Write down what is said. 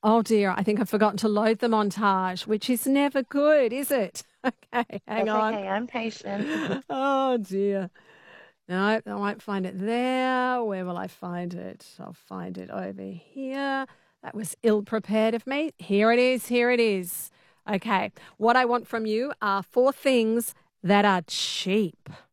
Oh dear, I think I've forgotten to load the montage, which is never good, is it? Okay, hang That's on. okay. I'm patient. Oh dear. No, I won't find it there. Where will I find it? I'll find it over here. That was ill prepared of me. Here it is. Here it is. Okay. What I want from you are 4 things that are cheap.